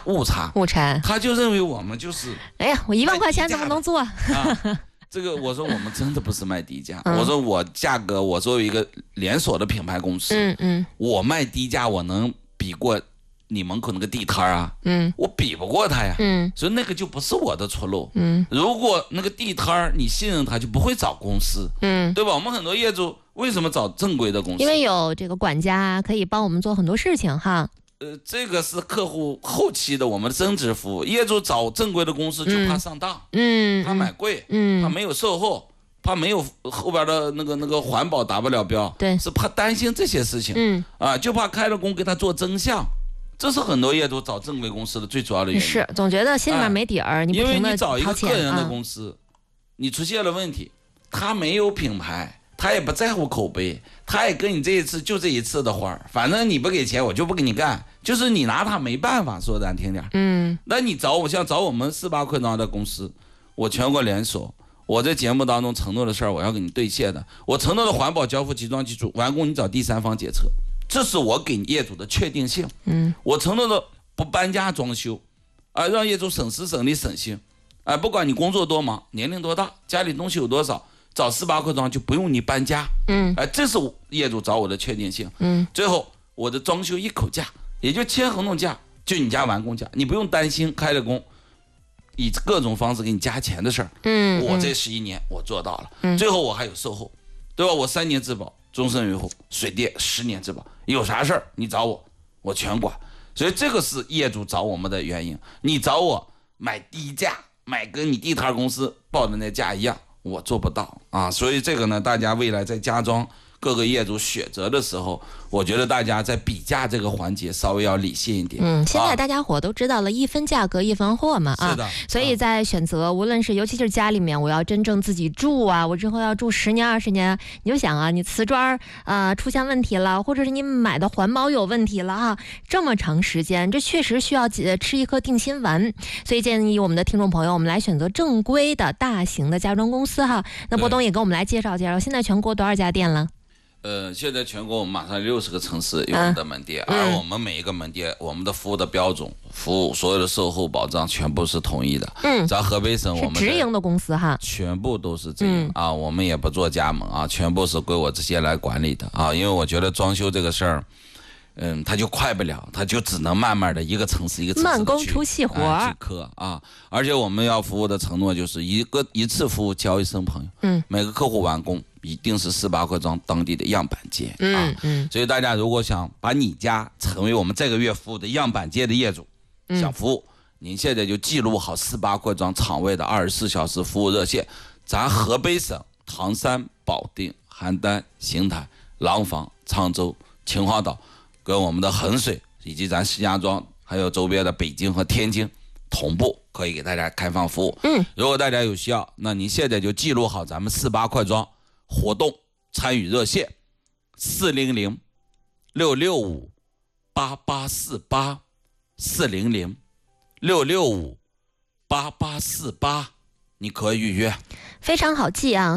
误差，他就认为我们就是， 哎呀，我1万块钱怎么能做？ 这个我说我们真的不是卖低价，我说我价格，我作为一个连锁的品牌公司，我卖低价，我能比过你门口那个地摊啊？我比不过他呀，所以那个就不是我的出路。如果那个地摊你信任他，就不会找公司，对吧？我们很多业主为什么找正规的公司？ 因为有这个管家可以帮我们做很多事情哈。 这个是客户后期的我们的增值服务，业主找正规的公司就怕上当，怕买贵，怕没有售后，怕没有后边的那个环保达不了标， 对， 是怕担心这些事情，就怕开了工给他做真相，这是很多业主找正规公司的最主要的原因。 是，总觉得心里面没底儿， 因为你找一个个人的公司，你出现了问题，他没有品牌。他也不在乎口碑，他也跟你这一次就这一次的活，反正你不给钱我就不给你干，就是你拿他没办法，说难听点。那你找我，像找我们48扩张的公司，我全国连锁，我在节目当中承诺的事儿我要给你兑现的，我承诺的环保交付集装技术完工你找第三方检测，这是我给业主的确定性。我承诺的不搬家装修，让业主省时省力省心，不管你工作多忙，年龄多大，家里东西有多少，找48扩张就不用你搬家，这是业主找我的确定性。最后我的装修一口价，也就签合同价，就你家完工价，你不用担心开了工以各种方式给你加钱的事儿。我这11年我做到了，最后我还有售后，对吧？我3年质保，终身维护，水电10年质保，有啥事儿你找我，我全管。所以这个是业主找我们的原因。你找我买低价，买跟你地摊公司报的那价一样，我做不到啊，所以这个呢，大家未来在家装各个业主选择的时候，我觉得大家在比价这个环节稍微要理性一点。 现在大家伙都知道了，一分价格一分货嘛啊， 是的。 所以在选择，无论是尤其是家里面，我要真正自己住啊，我之后要住10年20年，你就想啊，你瓷砖出现问题了，或者是你买的环保有问题了啊，这么长时间，这确实需要吃一颗定心丸。所以建议我们的听众朋友，我们来选择正规的大型的家装公司哈。那波东也给我们来介绍介绍，现在全国多少家店了？ 现在全国我们马上60个城市有我们的门店，而我们每一个门店，我们的服务的标准、服务所有的售后保障全部是统一的。在河北省我们直营的公司哈， 全部都是直营啊，我们也不做加盟啊，全部是归我这些来管理的啊，因为我觉得装修这个事儿。它就快不了，它就只能慢慢的一个城市一个城市慢工出细活去磕啊！而且我们要服务的承诺就是一次服务交一生朋友。每个客户完工一定是48扩张当地的样板间啊。所以大家如果想把你家成为我们这个月服务的样板间的业主，想服务，您现在就记录好48扩张厂位的24小时服务热线，咱河北省唐山、保定、邯郸、邢台、廊坊、沧州、秦皇岛。跟我们的衡水以及咱石家庄还有周边的北京和天津同步可以给大家开放服务。如果大家有需要，那您现在就记录好咱们48扩张活动参与热线400-665-8848，400-665-8848，你可以预约。 非常好记啊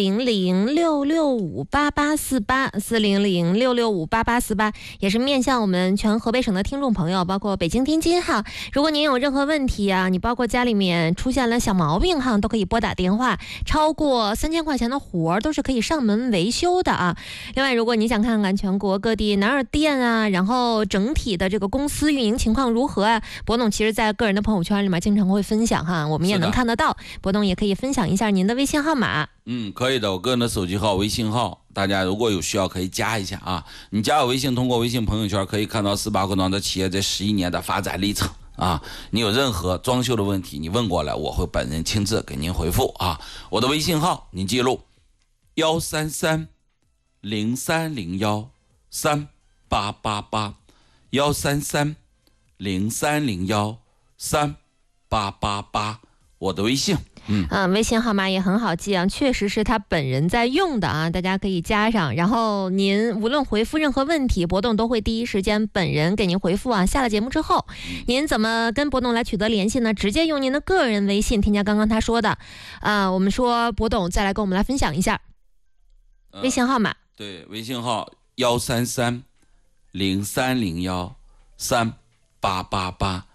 ，400-665-8848，400-665-8848，也是面向我们全河北省的听众朋友，包括北京、天津哈。如果您有任何问题啊，你包括家里面出现了小毛病哈，都可以拨打电话，超过3000块钱的活都是可以上门维修的啊。另外，如果你想看看全国各地哪儿店啊，然后整体的这个公司运营情况如何啊，博总其实在个人的朋友圈里面经常会分享哈，我们也能看得到。博总也可以分享一下您的微信号码。 可以的，我个人的手机号、微信号，大家如果有需要可以加一下啊。你加我微信，通过微信朋友圈可以看到48扩张的企业这11年的发展历程啊。你有任何装修的问题，你问过来，我会本人亲自给您回复啊。我的微信号您记录133-0301-38881，133-0301-38888，我的微信。 微信号码也很好记啊，确实是他本人在用的啊，大家可以加上。然后您无论回复任何问题，博董都会第一时间本人给您回复啊。下了节目之后，您怎么跟博董来取得联系呢？直接用您的个人微信添加刚刚他说的我们说博董再来跟我们来分享一下微信号码。 对，微信号133-0301-38888。